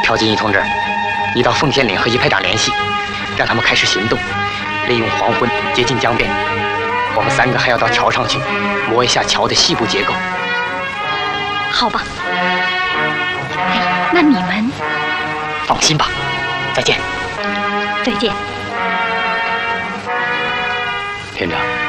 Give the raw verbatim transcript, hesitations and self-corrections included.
朴金义同志，你到奉天岭和一排长联系，让他们开始行动，利用黄昏接近江边。我们三个还要到桥上去，摸一下桥的细部结构。 好吧。哎，那你们放心吧。再见。 再见。 连长。